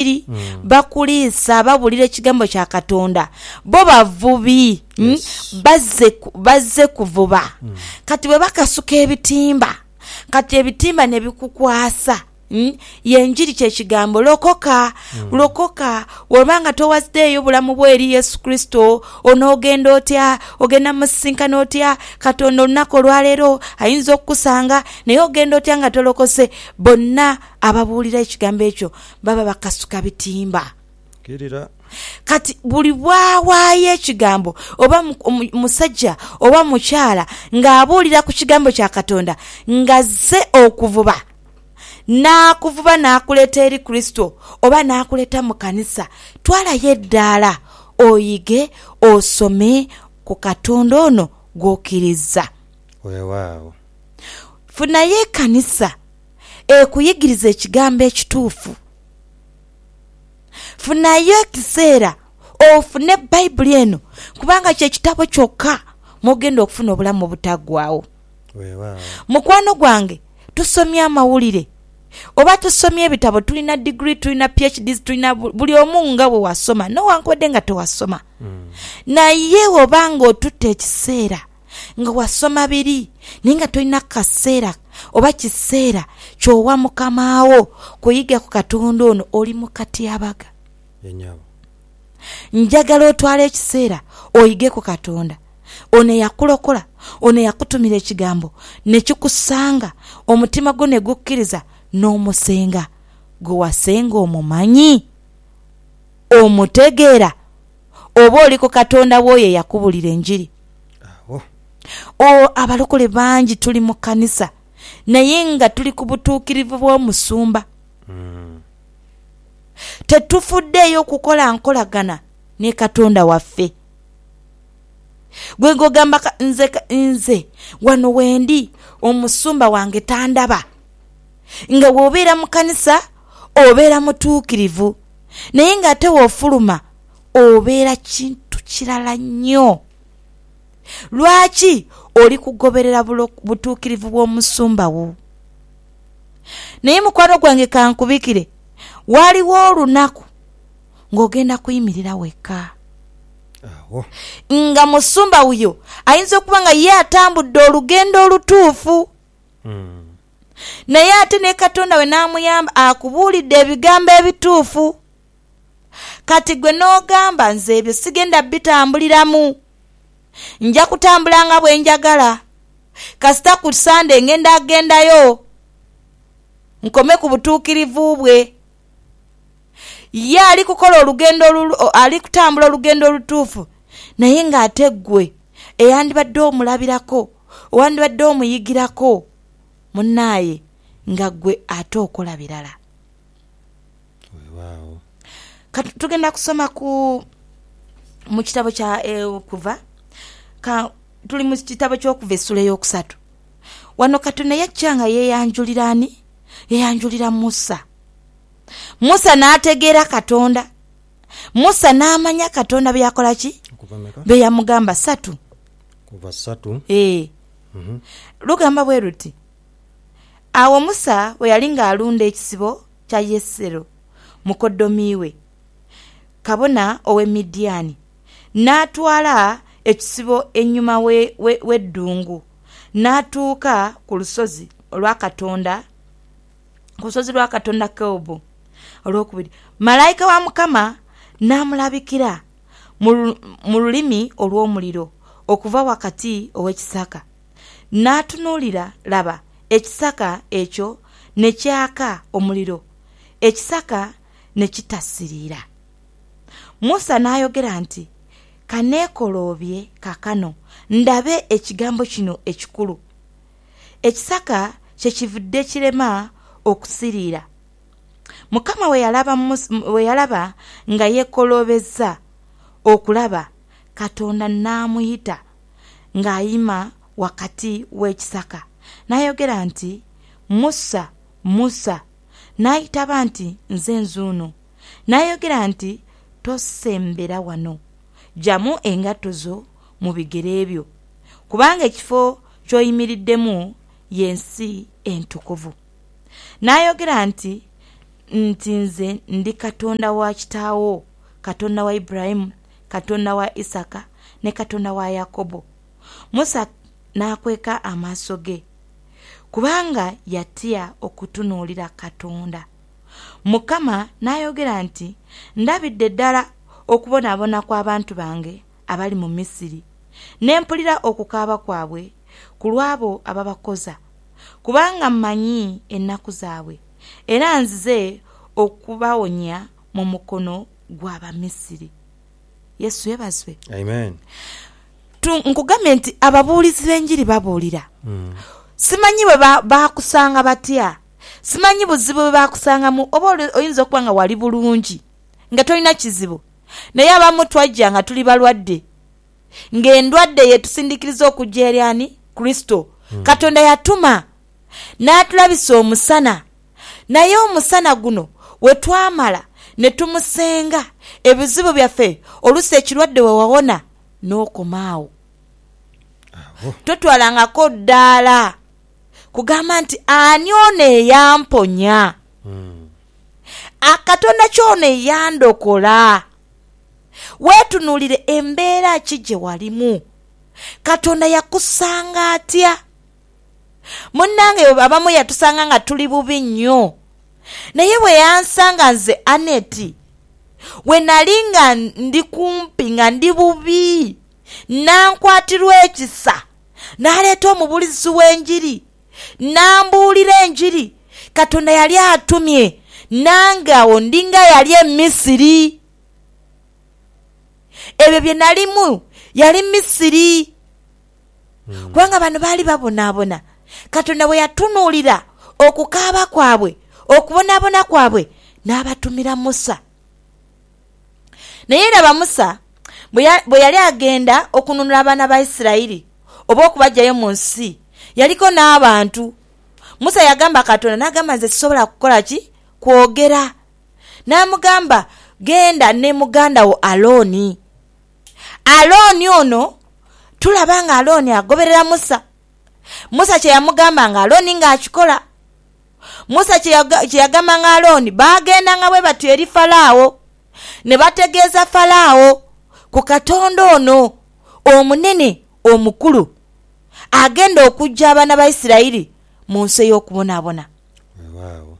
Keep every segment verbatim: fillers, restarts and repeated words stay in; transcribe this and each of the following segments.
enjiri mm. bakuliisa babulira ekigambo kya Katonda bo bavubi yes. mm? bazze bazze kuvuba mm. kati bwe bakasuka ebitimba kati ebitimba ne bikukwasa Mm? yenjiri kye kigambo lokoka mm. lokoka wabanga towazdeyo bulamu bw'eri Yesu Kristo onoogenda otya ogenda musinkana otya Katonda olunaku olwaleero ayinza okukusanga naye ogenda otya nga tolokose bonna ababuulira ekigambo ekyo baba bakasuka bitimba kirira kati buli bwawaayo ekigambo oba musajja oba mukyala ng'abuulira ku kigambo kya Katonda ngazze okuvuba nakuvuba nakuleta eri Kristo oba nakuleta mu kanisa twalayo eddaala oyige osome ku Katonda ono gw'okkiriza weewaawo funayo kanisa ekuyigiriza ekigambo ekituufu funayo ekiseera ofune Bayibuli eno kubanga kye kitabo kyokka mugenda okufuna obulamu obutaggwaawo weewaawo mukwano gwange tusomye amawulire oba tusomye ebitabo tulina degree tulina PhDs tulina buli omu nga bwe wasoma no wankodde nga tewasoma mm. naye obanga otutte ekiseera nga wasoma biri ninga tulina kaseera oba kiseera kyowa mukamaawo kuyiga ku Katonda ono oli mukati abaga yenyabo njagala otwala ekiseera oyige ku Katonda ono yakulokola ono yakutumira ekigambo ne kikusanga omutima gwo ne gukkiriza n'omusenga gwe wasenga omumanyi omutegeera oba oli ku Katonda w'oyo yakubulira enjiri awo o abalokole bangi tuli mu kanisa naye nga tuli ku butuukirivu bw'omusumba mm. tetufuddeeyo okukola nkolagana ne Katonda waffe gwe ngogamba nze nze wano wendi omusumba wange tandaba nga wobeera mu kanisa obeera mutuukirivu naye nga ate woofuluma obeera kintu kirala nnyo lwaki oli kugoberera butuukirivu bw'omusumba wo naye mukwano gwange kankubikire waliwo olunaku ng'ogenda kuyimirira wekka awo nga musumba wuyo ayinza okuba nga ye atambudde olugendo olutuufu mm. naye ate ne Katonda we n'amuyamba akubuulidde ebigambo ebituufu kati gwe n'ogamba nze ebyo sigenda bitambuliramu nja kutambula nga bwe njagala kasita ku Sande ngenda agendayo nkome ku butuukirivu bwe ye ali kukola olugendo ali kutambula olugendo olutuufu naye ng'ate ggwe eyandibadde omulabirako owandibadde omuyigirako munnaaye nga ggwe ate okola birala wow. Kati tugenda kusoma ku mu kitabo kya Okuva ka tuli mu kitabo ky'Okuva essula ey'okusatu wano Katonda yajjanga yeeyanjulira ani yeeyanjulira Musa Musa n'ategeera Katonda Musa n'amanya Katonda bye yakola ki bye yamugamba satu kuva satu eh mhm lugamba bwe ruti awo Musa we yali ng'alunda ekisibo kya Yesero mukoddomiwe kabona owe Midiani n'atwala ekisibo ennyuma we w'eddungu n'atuuka ku lusozi olwa Katonda ku lusozi lwa Katonda Kobu olwokubiri malayika wa Mukama n'amulabikira mu lulimi olw'omuliro okuva wakati ow'ekisaka n'atunuulira laba ekisaka ekyo ne kyaka omuliro ekisaka ne kitasirira Musa n'ayogera nti kaneekoloobye kakano ndabe ekigambo kino ekikulu ekisaka kye kivudde kirema okusiriira Mukama we yalaba we yalaba nga yeekoloobezza okulaba Katonda n'amuyita ng'ayima wakati w'ekisaka n'ayogera nti Musa Musa n'ayitaba nti nze nzuuno n'ayogera nti tosembera wano jamu engatto zo mu bigere byo kubanga ekifo ky'oyimiriddemu y'ensi entukuvu n'ayogera nti nti nze ndi Katonda wa kitaawo, Katonda wa Ibrahimu, Katonda wa Isaka ne Katonda wa Yakobo. Musa n'akweka amaaso ge kubanga yatya okutunuulira Katonda. Mukama n'ayogera nti, ndabidde ddala okubonaabona kw'abantu bange abali mu Misiri, ne mpulira okukaaba kwabwe ku lw'abo ababakoza, kubanga mmanyi ennaku zaabwe, era nzize okubawonya mu mukono gw'Abamisiri. Yesu yebazwe. Amen. Nkugambye nti ababuulizi b'enjiri babuulira. Mm. Simanyi bwe baakusanga batya, simanyi buzibu bwe baakusangamu, oba oyinza okuba nga wali bulungi nga tolina kizibu, naye abamu twajja nga tuli balwadde, ng'endwadde yetusindikiriza okujja eri ani? Kristo. Mm. Katonda yatuma n'atulabisa omusana, naye omusana guno we twamala ne tumusenga, ebizibu byaffe oluusi ekirwadde we wawona n'okomaawo. Oh. Totwalangako ddaala kugamba nti ani ono eyamponya. Mm. Akatonda ky'ono eyandokola. Weetunuulire embeera ki gye walimu. Katonda yakusanga atya? Munnange abamu yatusanga nga tuli bubi nnyo, naye bwe yansanga nze Aneti, we nali nga ndi kumpi nga ndi bubi, nankwatirwa ekisa, n'aleeta omubulizi w'enjiri, n'ambuulira enjiri. Katonda yali atumye nange awo ndi nga yali e Misiri. Ebyo bye nalimu yali Misiri. Mm. Kubanga bano baali babonaabona. Katonda bwe yatunuulira okukaaba kwabwe, okubonaabona kwabwe, n'abatumira Musa. Naye laba Musa bwe yali agenda okununula abaana ba Isirayiri oba okubajjayo mu nsi, yaliko n'abantu. Musa yagamba Katonda, n'agamba nze sisobola kukola ki? Kwogera. N'amugamba genda ne muganda wo Alooni. Alooni ono tulaba nga Alooni agoberera Musa. Musa kye yamugamba nga Alooni ng'akikola. Musa kye yagamba nga Alooni baagenda nga bwe batyo eri Falaawo, ne bategeeza Falaawo ku Katonda ono omunene omukulu agenda okujja abaana ba Isirayiri mu nsi y'okubonaabona. Wow.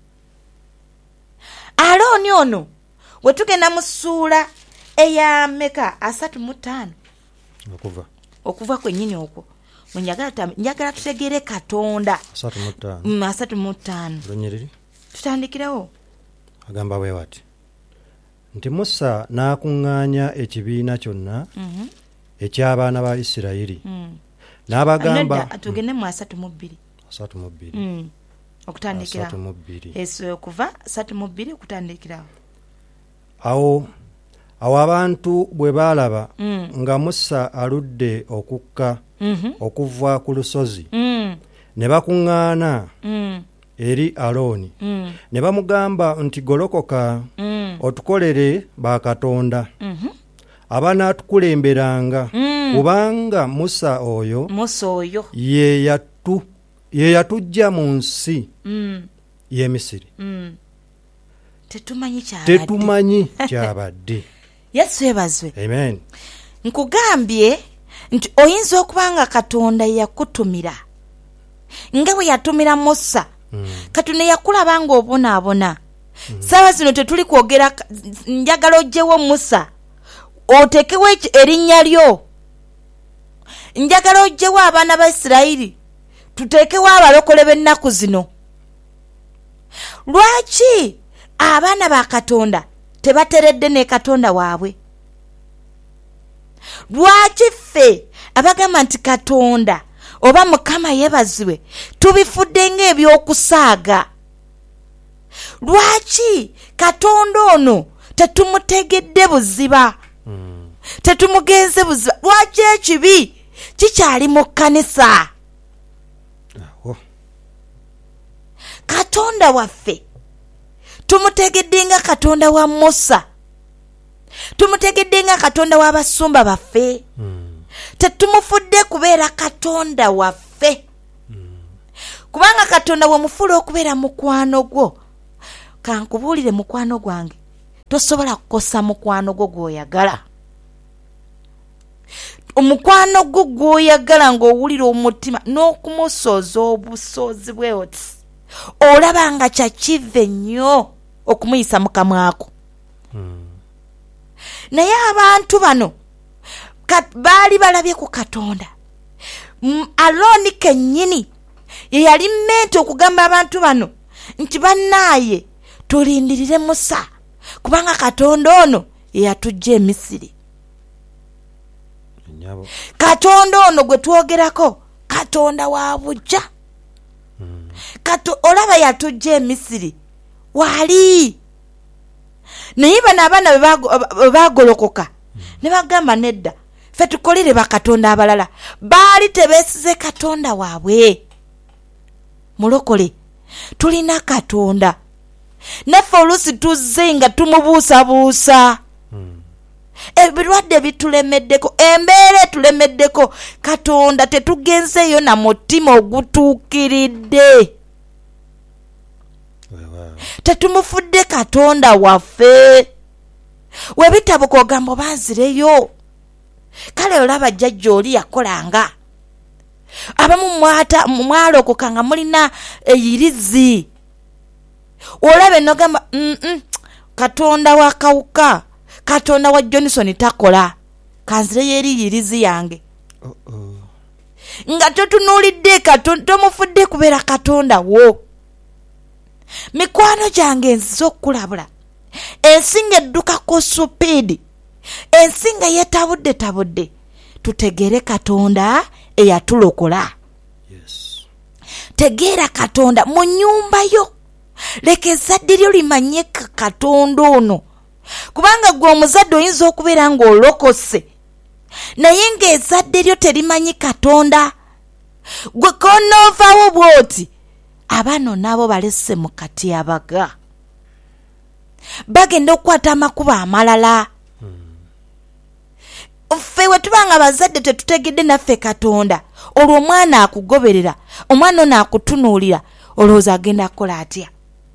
Alooni ono we tugenda mu ssuula eya Meka asatu mu ttaano Okuva. okuva kwennyini okwo njagala njagala tutegeere Katonda. asatu mu ttaano Mm, asatu mu ttaano Lunyiriri. Tutandikirewo. Agamba bwe bati nti Musa n'akuŋŋaanya ekibiina kyonna Mhm. eky'abaana ba Isirayiri, Mm. n'abagamba Nedda, tugende mu asatu mu bbiri. asatu mu bbiri Mm. Okutandikira. asatu mu bbiri Eso okuva asatu mu bbiri okutandikirawo. awo awo abantu bwe baalaba Mm. nga Musa aludde okukka Mhm. okuva ku lusozi, Mm. ne bakuŋŋaana Mm. eri Alooni, Mm. ne bamugamba nti golokoka Mm. otukolere bakatonda Mhm. abanaatukulemberanga, Mm. kubanga Musa oyo Musa oyo. ye yatu ye yatujja mu nsi Mm. y'e Misiri. Mm. Tetumanyi kyabadde. Tetumanyi kyabadde. Yesu yebazwe. Amen. Nkugambye nti oyinza okuba nga Katonda yakutumira nga bwe yatumira Musa. Mm. Katonda yakulaba nga obonaabona. Mm. Saawa zino tetuli kwogera, njagala ogyewo Musa otekewo erinnya lyo. Njagala ogyewo abaana ba Isirayiri tuteekewo abalokole b'ennaku zino. Lwaki abaana ba Katonda tebateredde ne Katonda waabwe? Lwaki ffe abagamba nti Katonda oba Mukama yebazibwe tubifudde ng'ebyokusaaga? Lwaki Katonda ono tetumutegedde buziba? Mm. Tetumugenze buziba? Lwaki ekibi kikyali mu kkanisa? Awo. Katonda waffe tumutegedde nga Katonda wa Musa, tumutegedde nga Katonda w'abasumba baffe. Mm. Tetumufudde kubeera Katonda waffe. Mm. Kubanga Katonda bwe mufuula okubeera mukwano gwo, kankubuulire mukwano gwange, tosobola kukosa mukwano gwo gw'oyagala. Omukwano gwo gw'oyagala ng'owulira omutima n'okumusoza obusozi bwe oti olaba nga kyakive nnyo okumuyisa mu kamwako. Hmm. Naye abantu bano baali balabye ku Katonda. Alooni kennyini ye yali mmenti okugamba abantu bano nti bannaaye tulindirire Musa kubanga Katonda ono ye yatujja e Misiri. Katonda ono gwe twogerako Katonda wa bujja. Hmm. Kato olaba yatujja e Misiri wali. Naye bano abaana bwe bagolokoka hmm. ne bagamba nedda ffe tukolere bakatonda abalala. Baali tebeesize Katonda waabwe. Mulokole tulina Katonda. Naffe oluusi tuzze nga tumubuusabuusa. Hmm. Ebirwadde bitulemeddeko, embeera etulemeddeko, Katonda tetugenzeeyo na mutima ogutuukiridde. Tetumufudde Katonda waffe. Webitabuka ogamba obanzireyo. Kale olaba jjajja oli yakolanga. Abamu mwata mwalokoka nga mulina eyirizi. Olabe nogamba mm -mm, Katonda wa kawuka, Katonda wa Johnson takola. Kanzire yeri yirizi yange. Uh -oh. Nga totunuulidde Katonda, tomufudde kubeera Katonda wo. Mikwano gyange nziza okukulabula. Ensinga edduka ku supiidi. Ensinga yetabudde tabudde. Tutegere Katonda eyatulokola. Yes. Tegeera Katonda mu nnyumba yo. Leka ezzadde lyo limanye Katonda ono. Kubanga gwe omuzadde oyinza okubeera ng'olokose. Naye ng'ezzadde lyo terimanyi Katonda. Gwe konoovaawo bw'oti. Abano nabo balese mu kati abaga. Bagenda okukwata amakubo amalala. Ffe we tubanga bazadde tetutegedde naffe Katonda. Olwo omwana akugoberera, omwana ono akutunuulira, olowooza agenda kukola atya?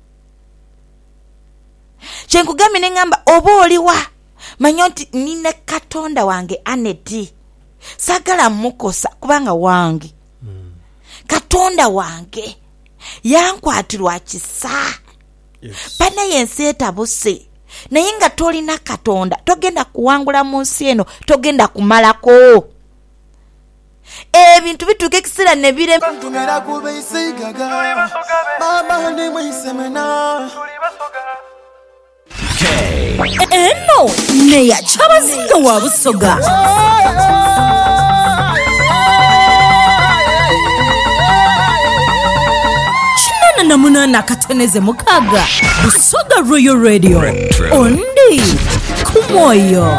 Kyenkugambye ne ngamba oba oliwa manya nti nina Katonda wange Aneti. Sagala mukosa kubanga wange. Hmm. Katonda wange yankwatirwa kisa. Yes. Bana yensi etabuse. Naye nga tolina Katonda togenda kuwangula mu nsi eno, togenda kumalako. Ebintu bituuka ekiseera ne birema. Eno neya Kyabazinga wa Busoga. Kinana na munana kateneze mukaga. Busoga Royal Radio. Ondi kumoyo.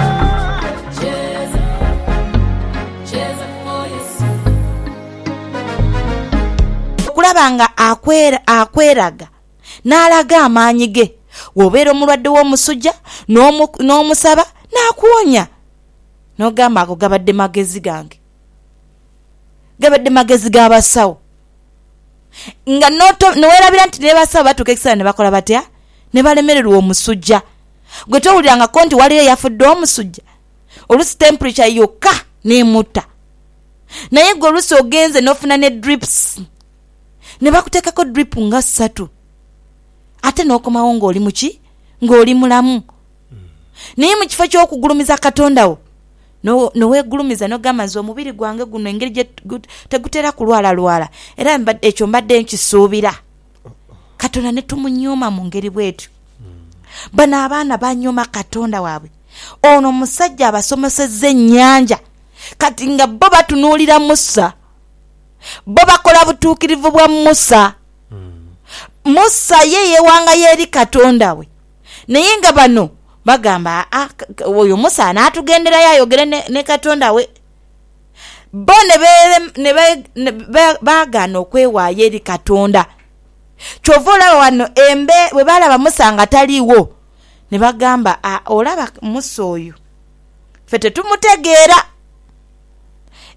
Kulabanga akwera akweraga n'alaga amaanyi ge. Wobeera omulwadde w'omusujja n'omusaba n'akuwonya. N'ogamba ako gabadde magezi gange. Gabadde magezi g'abasawo. Nga noto nowerabira nti ne basawo batuuka ekiseera ne bakola batya? Ne balemererwa omusujja. Gwe towuliranga ko nti waliyo yafudde omusujja. Oluusi temperature yokka n'emutta. Naye gwe oluusi ogenze n'ofuna ne drips. Ne bakuteekako drip nga ssatu. Ate n'okomawo ng'oli muki? Ng'oli mulamu. Mm. Naye mu kifo ky'okugulumiza Katonda wo, no noweegulumiza n'ogamba nze omubiri gwange guno engeri gye tegutera kulwala lwala. Era ekyo mbadde nkisuubira. Katonda ne tumunyooma mu ngeri bwetyo. Mm. Bano abaana banyooma Katonda waabwe. Ono omusajja abasomesezza ennyanja. Kati nga bo batunuulira Musa. Bo bakola butuukirivu bwa Musa. Musa ye yewanga yeri Katonda we. Naye nga bano bagamba ah oyo Musa anaatugenderayo ayogere ne, ne Katonda we. Bo ne be bagana okwewaayo eri Katonda. Kyovola wano embe bwe balaba Musa nga taliwo ne bagamba ah olaba Musa oyo ffe tetumutegeera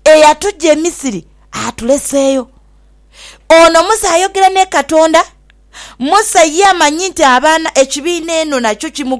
eyatujja e Misiri atuleseeyo. Ono Musa ayogera ne Katonda Musa ye amanyi nti abaana ekibiina eno nakyo kimu